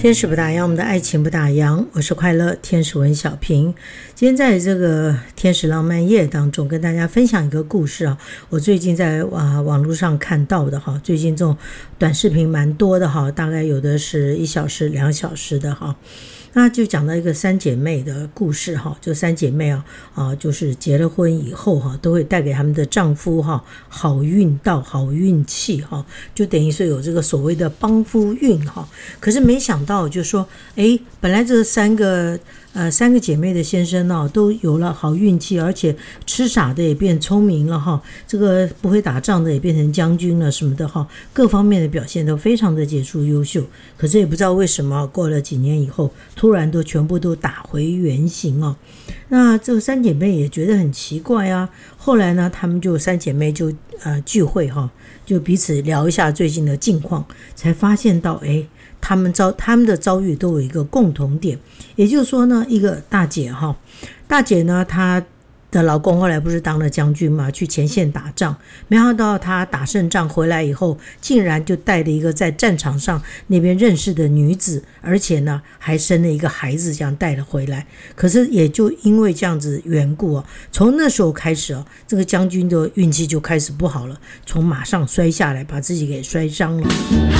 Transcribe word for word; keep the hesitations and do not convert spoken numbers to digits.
天使不打烊，我们的爱情不打烊。我是快乐天使文小平。今天在这个天使浪漫夜当中，跟大家分享一个故事啊。我最近在、啊、网络上看到的哈，最近这种短视频蛮多的哈，大概有的是一小时、两小时的哈。那就讲到一个三姐妹的故事哈，就三姐妹啊啊，就是结了婚以后哈，都会带给他们的丈夫哈好运到好运气哈，就等于说有这个所谓的帮夫运哈。可是没想到就说，哎，本来这三个呃三个姐妹的先生呢、哦、都有了好运气，而且吃傻的也变聪明了哈，这个不会打仗的也变成将军了什么的哈，各方面的表现都非常的杰出优秀。可是也不知道为什么过了几年以后，突然都全部都打回原形哦。那这个三姐妹也觉得很奇怪啊。后来呢，她们就三姐妹就呃聚会哈，就彼此聊一下最近的近况，才发现到哎，她们遭她们的遭遇都有一个共同点，也就是说呢，一个大姐哈，大姐呢她的老公后来不是当了将军嘛，去前线打仗，没想到他打胜仗回来以后，竟然就带了一个在战场上那边认识的女子，而且呢还生了一个孩子，这样带了回来。可是也就因为这样子缘故啊，从那时候开始啊，这个将军的运气就开始不好了，从马上摔下来，把自己给摔伤了。